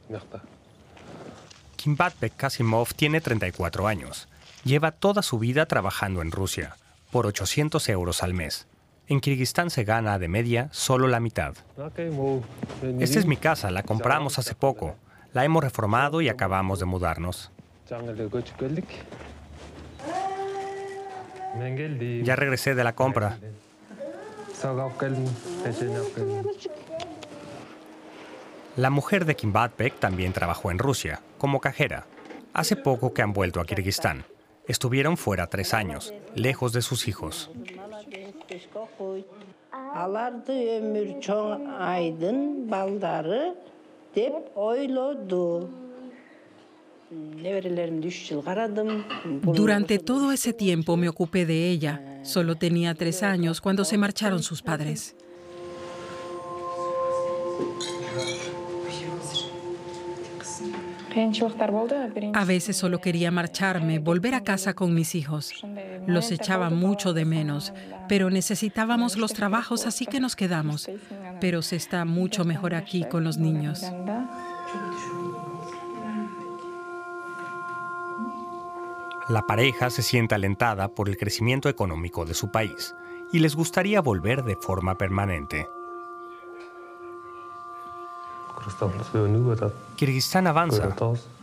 Kimbatbek Kasimov tiene 34 años. Lleva toda su vida trabajando en Rusia, por 800 euros al mes. En Kirguistán se gana de media solo la mitad. Esta es mi casa, la compramos hace poco. La hemos reformado y acabamos de mudarnos. Ya regresé de la compra. La mujer de Kimbatbek también trabajó en Rusia, como cajera. Hace poco que han vuelto a Kirguistán. Estuvieron fuera 3 años, lejos de sus hijos. Durante todo ese tiempo me ocupé de ella. Solo tenía 3 años cuando se marcharon sus padres. A veces solo quería marcharme, volver a casa con mis hijos. Los echaba mucho de menos, pero necesitábamos los trabajos, así que nos quedamos. Pero se está mucho mejor aquí con los niños. La pareja se siente alentada por el crecimiento económico de su país y les gustaría volver de forma permanente. Kirguistán avanza.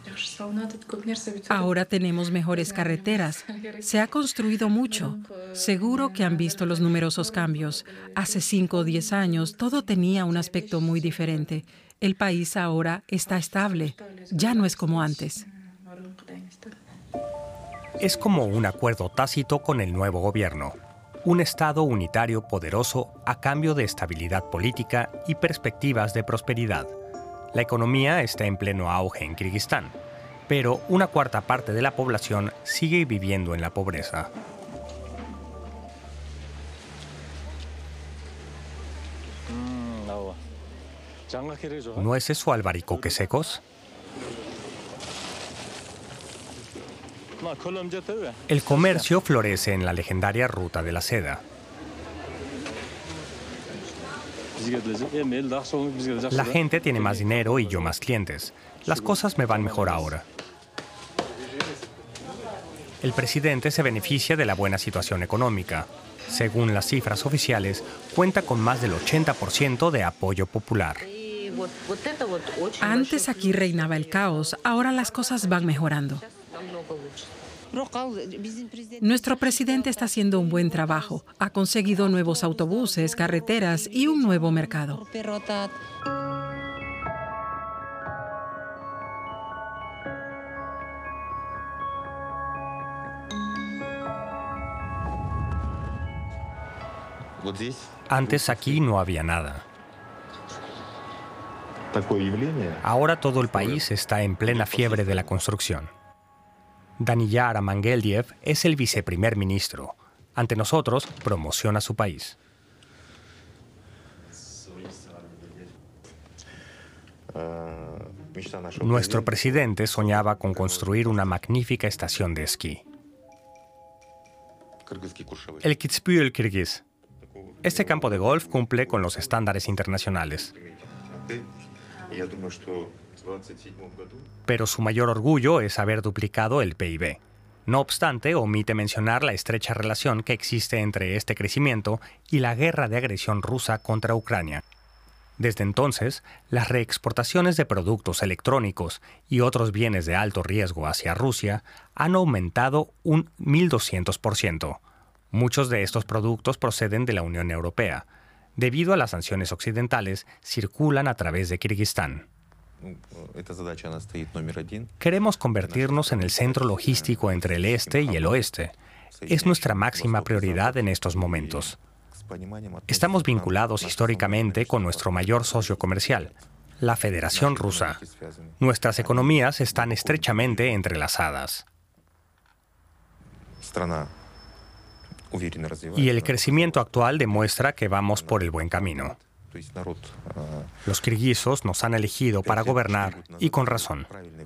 Ahora tenemos mejores carreteras. Se ha construido mucho. Seguro que han visto los numerosos cambios. Hace 5 o 10 años todo tenía un aspecto muy diferente. El país ahora está estable. Ya no es como antes. Es como un acuerdo tácito con el nuevo gobierno. Un Estado unitario poderoso a cambio de estabilidad política y perspectivas de prosperidad. La economía está en pleno auge en Kirguistán, pero una cuarta parte de la población sigue viviendo en la pobreza. ¿Nueces o albaricoques secos? El comercio florece en la legendaria Ruta de la Seda. La gente tiene más dinero y yo más clientes. Las cosas me van mejor ahora. El presidente se beneficia de la buena situación económica. Según las cifras oficiales, cuenta con más del 80% de apoyo popular. Antes aquí reinaba el caos, ahora las cosas van mejorando. Nuestro presidente está haciendo un buen trabajo. Ha conseguido nuevos autobuses, carreteras y un nuevo mercado. Antes aquí no había nada. Ahora todo el país está en plena fiebre de la construcción. Daniyar Amangeldiev es el viceprimer ministro. Ante nosotros, promociona su país. Nuestro presidente soñaba con construir una magnífica estación de esquí. El Kitzbühel Kirguís. Este campo de golf cumple con los estándares internacionales. Pero su mayor orgullo es haber duplicado el PIB. No obstante, omite mencionar la estrecha relación que existe entre este crecimiento y la guerra de agresión rusa contra Ucrania. Desde entonces, las reexportaciones de productos electrónicos y otros bienes de alto riesgo hacia Rusia han aumentado un 1.200%. Muchos de estos productos proceden de la Unión Europea. Debido a las sanciones occidentales, circulan a través de Kirguistán. Queremos convertirnos en el centro logístico entre el este y el oeste. Es nuestra máxima prioridad en estos momentos. Estamos vinculados históricamente con nuestro mayor socio comercial, la Federación Rusa. Nuestras economías están estrechamente entrelazadas. Y el crecimiento actual demuestra que vamos por el buen camino. Los kirguisos nos han elegido para gobernar, y con razón.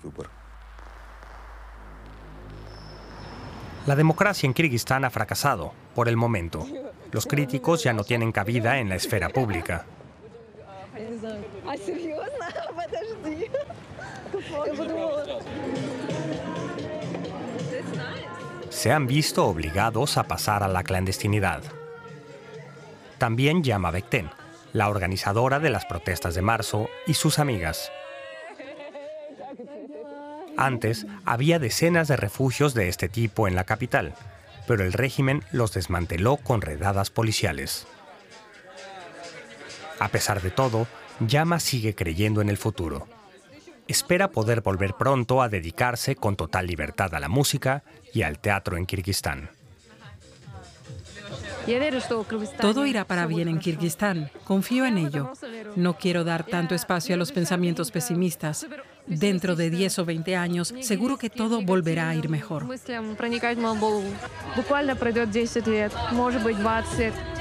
La democracia en Kirguistán ha fracasado, por el momento. Los críticos ya no tienen cabida en la esfera pública. Se han visto obligados a pasar a la clandestinidad. También Yama Bekten, la organizadora de las protestas de marzo, y sus amigas. Antes, había decenas de refugios de este tipo en la capital, pero el régimen los desmanteló con redadas policiales. A pesar de todo, Yama sigue creyendo en el futuro. Espera poder volver pronto a dedicarse con total libertad a la música y al teatro en Kirguistán. Todo irá para bien en Kirguistán. Confío en ello. No quiero dar tanto espacio a los pensamientos pesimistas. Dentro de 10 o 20 años, seguro que todo volverá a ir mejor. Буквально пройдет 10 лет, может быть 20.